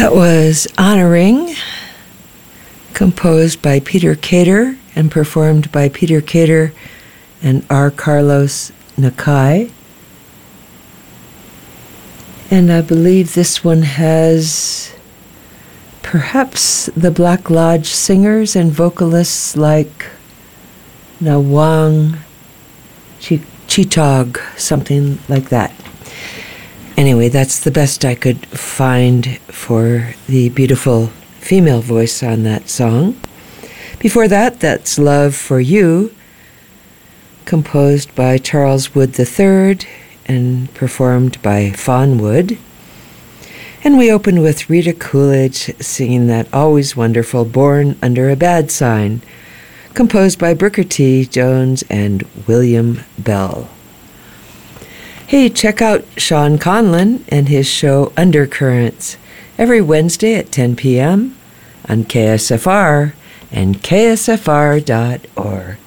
That was Honoring, composed by Peter Cater and performed by Peter Cater and R. Carlos Nakai. And I believe this one has perhaps the Black Lodge singers and vocalists like Nawang Chitog, something like that. Anyway, that's the best I could find for the beautiful female voice on that song. Before that, that's Love for You, composed by Charles Wood III and performed by Fawn Wood. And we opened with Rita Coolidge singing that always wonderful Born Under a Bad Sign, composed by Booker T. Jones and William Bell. Hey, check out Sean Conlon and his show Undercurrents every Wednesday at 10 p.m. on KSFR and ksfr.org.